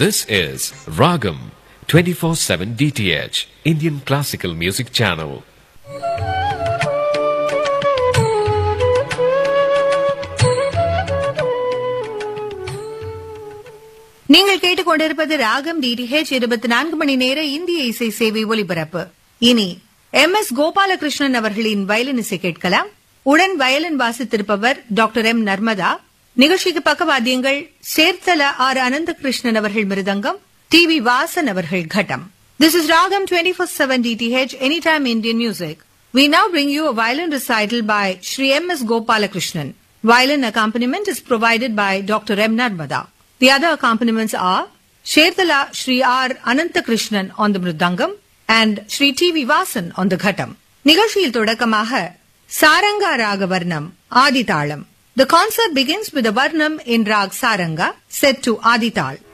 This is Ragam 24/7 DTH Indian Classical Music Channel. நீங்கள் கேட்டுக்கொண்டிருப்பது ராகம் டிடிஹெச் 24 மணி நேர இந்திய இசை சேவை ஒலிபரப்பு. இனி எம்.எஸ். கோபாலகிருஷ்ணன் அவர்களின் வயலின் இசை கேட்கலாம். உடன் வயலின் வாசித்திருப்பவர் டாக்டர் எம். நர்மதா. நிகழ்ச்சிக்கு பக்கவாத்தியங்கள் சேர்த்தல ஆர். அனந்தகிருஷ்ணன் அவர்கள் மிருதங்கம், டி.வி. வாசன் அவர்கள் கட்டம். This is Ragam 24/7 DTH Anytime Indian Music. We now bring you a violin recital by Shri M.S. Gopalakrishnan. Violin accompaniment is provided by Dr. M. Narmada. The other accompaniments are Sherthala Shri R. Ananthakrishnan on the mridangam and Shri T.V. Vasan on the ghattam. நிகழ்ச்சியில் தொடக்கமாக சாரங்கா ராக வர்ணம் ஆதிதாளம். The concert begins with a varnam in rag saranga set to Adital.